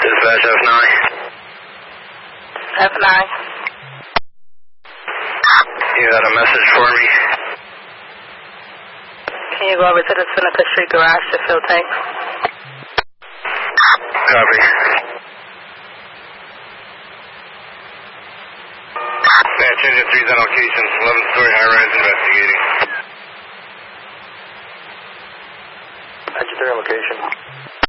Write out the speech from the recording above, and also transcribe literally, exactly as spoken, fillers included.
Dispatch F nine. F nine. You got a message for me? Can you go over to the Seneca Street garage to fill tanks? Copy. Dispatch Engine three's on location, eleven story high rise investigating. Engine three on location.